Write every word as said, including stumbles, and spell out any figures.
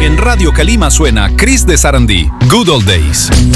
En Radio Calima suena Chris de Sarandí, Good Old Days.